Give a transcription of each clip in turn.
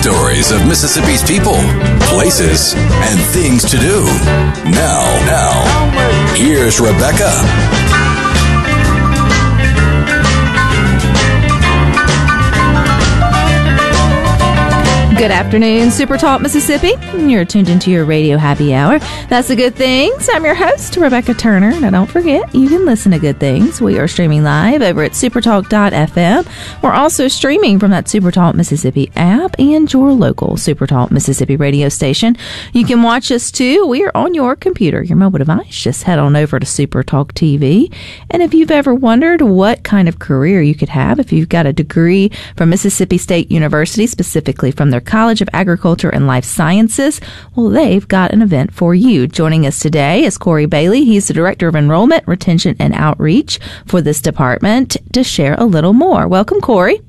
stories of Mississippi's people, places, and things to do. Now, here's Rebecca. Good afternoon, Super Talk Mississippi. You're tuned into your radio happy hour. That's the Good Things. I'm your host, Rebecca Turner. Now, don't forget, you can listen to Good Things. We are streaming live over at supertalk.fm. We're also streaming from that Supertalk Mississippi app and your local Supertalk Mississippi radio station. You can watch us, too. We are on your computer, your mobile device. Just head on over to Supertalk TV. And if you've ever wondered what kind of career you could have, if you've got a degree from Mississippi State University, specifically from their College of Agriculture and Life Sciences, well, they've got an event for you. Joining us today is Corey Bailey. He's the Director of Enrollment, Retention, and Outreach for this department to share a little more. Welcome, Corey.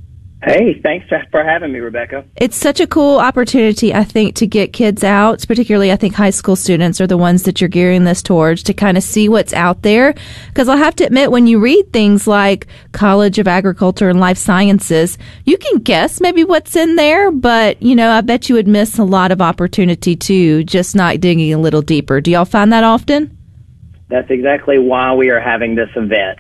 Hey, thanks for having me, Rebecca. It's such a cool opportunity, I think, to get kids out, particularly I think high school students are the ones that you're gearing this towards, to kind of see what's out there. Because I'll have to admit, when you read things like College of Agriculture and Life Sciences, you can guess maybe what's in there, but, you know, I bet you would miss a lot of opportunity too, just not digging a little deeper. Do y'all find that often? That's exactly why we are having this event.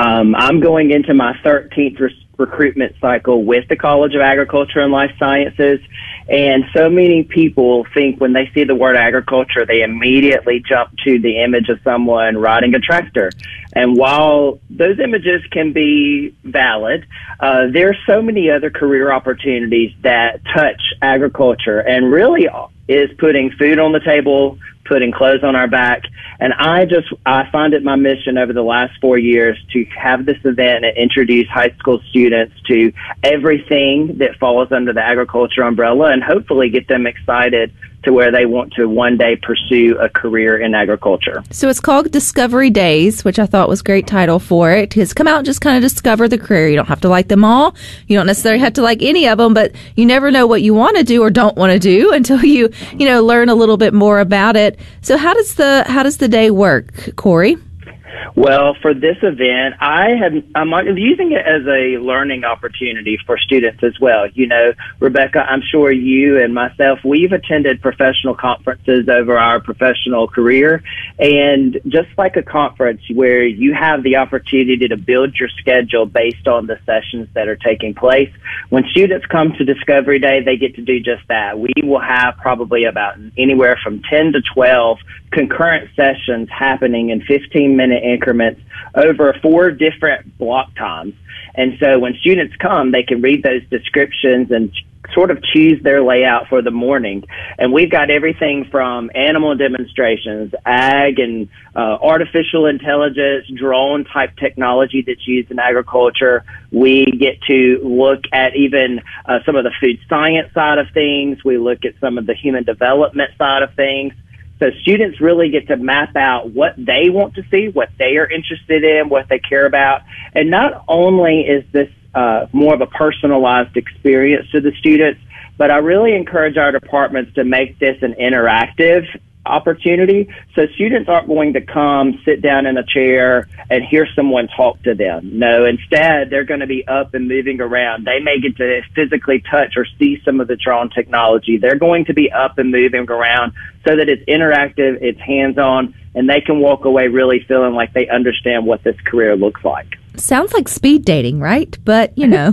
I'm going into my 13th recruitment cycle with the College of Agriculture and Life Sciences, and so many people think when they see the word agriculture, they immediately jump to the image of someone riding a tractor. And while those images can be valid, there are so many other career opportunities that touch agriculture and really is putting food on the table, putting clothes on our back. And I find it my mission over the last 4 years to have this event and introduce high school students to everything that falls under the agriculture umbrella and hopefully get them excited to where they want to one day pursue a career in agriculture. So it's called Discovery Days, which I thought was a great title for it. It's come out and just kind of discover the career. You don't have to like them all. You don't necessarily have to like any of them, but you never know what you want to do or don't want to do until you learn a little bit more about it. So how does the day work, Corey? Well, for this event, I'm using it as a learning opportunity for students as well. You know, Rebecca, I'm sure you and myself, we've attended professional conferences over our professional career. And just like a conference where you have the opportunity to build your schedule based on the sessions that are taking place, when students come to Discovery Day, they get to do just that. We will have probably about anywhere from 10 to 12 concurrent sessions happening in 15-minute increments over 4 different block times. And so when students come, they can read those descriptions and sort of choose their layout for the morning. And we've got everything from animal demonstrations, ag and artificial intelligence, drone type technology that's used in agriculture. We get to look at even some of the food science side of things. We look at some of the human development side of things. So students really get to map out what they want to see, what they are interested in, what they care about. And not only is this more of a personalized experience to the students, but I really encourage our departments to make this an interactive opportunity. So students aren't going to come, sit down in a chair, and hear someone talk to them. No, instead, they're going to be up and moving around. They may get to physically touch or see some of the drone technology. They're going to be up and moving around so that it's interactive, it's hands-on, and they can walk away really feeling like they understand what this career looks like. Sounds like speed dating, right? But, Yeah.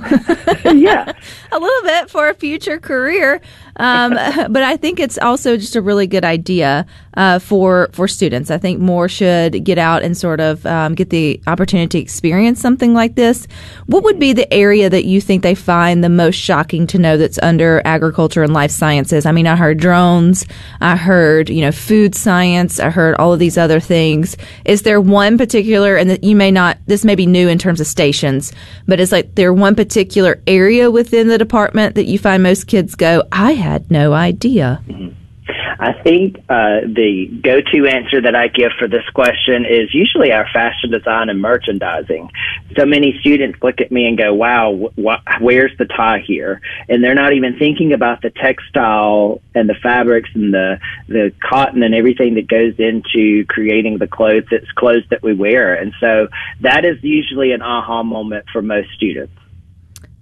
a little bit for a future career. But I think it's also just a really good idea for students. I think more should get out and sort of get the opportunity to experience something like this. What would be the area that you think they find the most shocking to know that's under agriculture and life sciences? I mean, I heard drones, I heard, food science, I heard all of these other things. Is there one particular, and that you may not, this may be new in terms of stations, but is there one particular area within the department that you find most kids go, I had no idea? Mm-hmm. I think the go-to answer that I give for this question is usually our fashion design and merchandising. So many students look at me and go, wow, where's the tie here? And they're not even thinking about the textile and the fabrics and the cotton and everything that goes into creating the clothes that we wear. And so that is usually an aha moment for most students.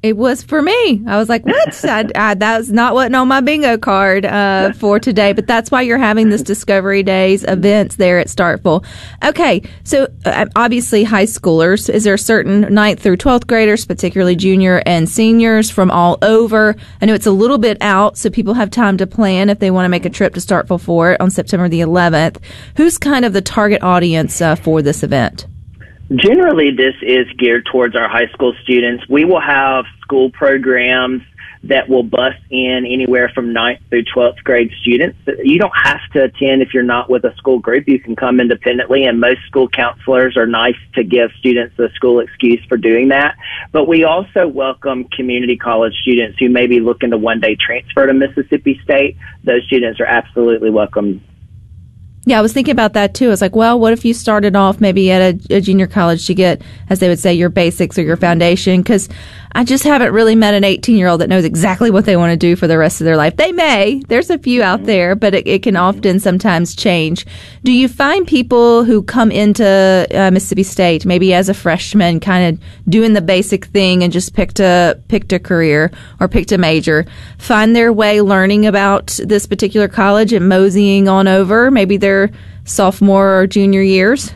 It was for me. I was like, what? That's not what's on my bingo card for today. But that's why you're having this Discovery Days events there at Starkville. Okay, so obviously high schoolers. Is there a certain 9th through 12th graders, particularly junior and seniors from all over? I know it's a little bit out, so people have time to plan if they want to make a trip to Starkville for it on September the 11th. Who's kind of the target audience for this event? Generally, this is geared towards our high school students. We will have school programs that will bus in anywhere from 9th through 12th grade students. You don't have to attend if you're not with a school group. You can come independently, and most school counselors are nice to give students a school excuse for doing that. But we also welcome community college students who may be looking to one-day transfer to Mississippi State. Those students are absolutely welcome. Yeah, I was thinking about that too. It's like, well, what if you started off maybe at a junior college to get, as they would say, your basics or your foundation? Because I just haven't really met an 18-year-old that knows exactly what they want to do for the rest of their life. They may. There's a few out there, but it can often sometimes change. Do you find people who come into Mississippi State, maybe as a freshman, kind of doing the basic thing and just picked a career or picked a major, find their way learning about this particular college and moseying on over? Maybe they're sophomore or junior years?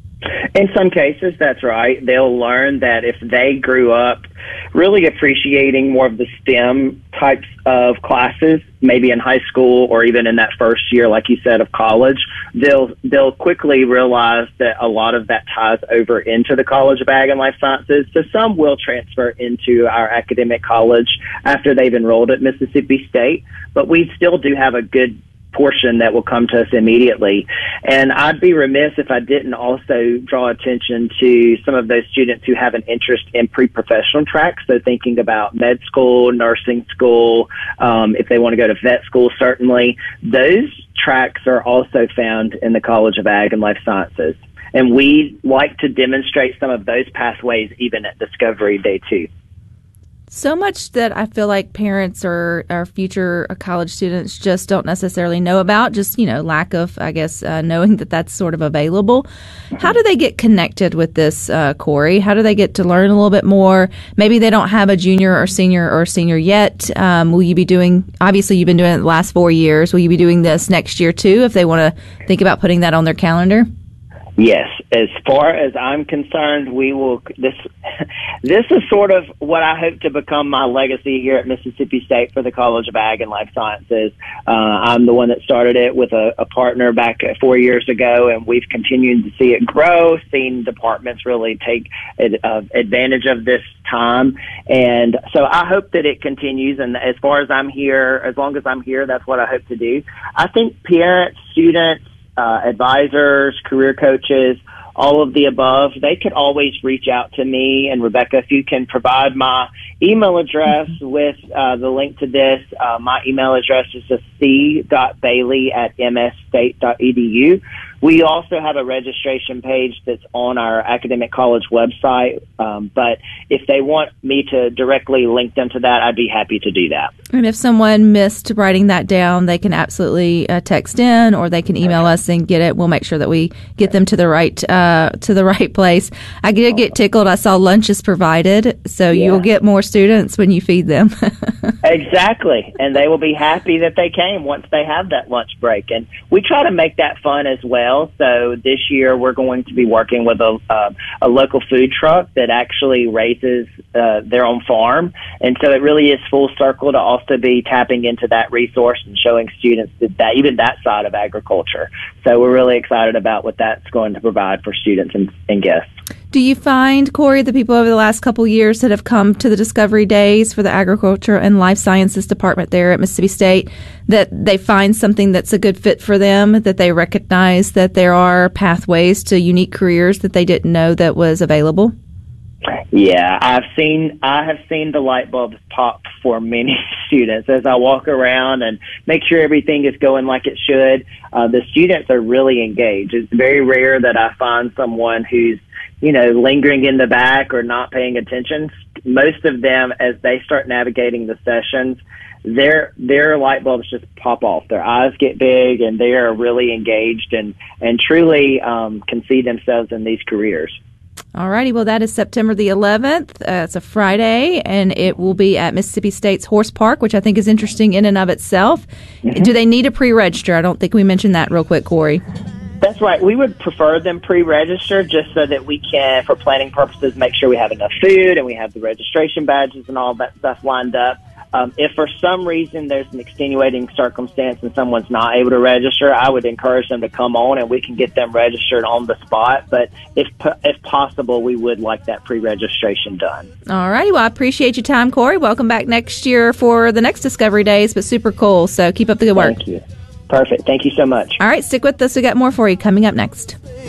In some cases, that's right. They'll learn that if they grew up really appreciating more of the STEM types of classes, maybe in high school or even in that first year, like you said, of college, they'll quickly realize that a lot of that ties over into the College of Ag and Life Sciences. So some will transfer into our academic college after they've enrolled at Mississippi State, but we still do have a good portion that will come to us immediately. And I'd be remiss if I didn't also draw attention to some of those students who have an interest in pre-professional tracks. So thinking about med school, nursing school, if they want to go to vet school, certainly. Those tracks are also found in the College of Ag and Life Sciences. And we like to demonstrate some of those pathways even at Discovery Day 2. So much that I feel like parents or our future college students just don't necessarily know about, just, lack of, I guess, knowing that that's sort of available. How do they get connected with this, Corey? How do they get to learn a little bit more? Maybe they don't have a junior or senior yet. Will you be doing, obviously you've been doing it the last 4 years. Will you be doing this next year too, if they want to think about putting that on their calendar? Yes, as far as I'm concerned, we will. This is sort of what I hope to become my legacy here at Mississippi State for the College of Ag and Life Sciences. I'm the one that started it with a partner back 4 years ago, and we've continued to see it grow, seen departments really take advantage of this time. And so I hope that it continues. And as far as I'm here, as long as I'm here, that's what I hope to do. I think parents, students, advisors, career coaches, all of the above, they could always reach out to me. And Rebecca, if you can provide my email address with the link to this, my email address is just c.bailey@msstate.edu. We also have a registration page that's on our academic college website, but if they want me to directly link them to that, I'd be happy to do that. And if someone missed writing that down, they can absolutely text in, or they can email us and get it. We'll make sure that we get them to the right place. I did get tickled. I saw lunch is provided, so you'll get more students when you feed them. Exactly, and they will be happy that they came once they have that lunch break. And we try to make that fun as well. So this year we're going to be working with a local food truck that actually raises their own farm. And so it really is full circle to also be tapping into that resource and showing students that even that side of agriculture. So we're really excited about what that's going to provide for students and guests. Do you find, Corey, the people over the last couple of years that have come to the Discovery Days for the Agriculture and Life Sciences Department there at Mississippi State, that they find something that's a good fit for them, that they recognize that there are pathways to unique careers that they didn't know that was available? Yeah, I have seen the light bulbs pop for many students as I walk around and make sure everything is going like it should. The students are really engaged. It's very rare that I find someone who's lingering in the back or not paying attention. Most of them, as they start navigating the sessions, their light bulbs just pop off. Their eyes get big, and they are really engaged and truly can see themselves in these careers. All righty. Well, that is September the 11th. It's a Friday, and it will be at Mississippi State's Horse Park, which I think is interesting in and of itself. Mm-hmm. Do they need a pre-register? I don't think we mentioned that real quick, Corey. That's right. We would prefer them pre-register just so that we can, for planning purposes, make sure we have enough food and we have the registration badges and all that stuff lined up. If for some reason there's an extenuating circumstance and someone's not able to register, I would encourage them to come on and we can get them registered on the spot. But if possible, we would like that pre-registration done. All righty. Well, I appreciate your time, Corey. Welcome back next year for the next Discovery Days, but super cool. So keep up the good work. Thank you. Perfect. Thank you so much. All right. Stick with us. We got more for you coming up next.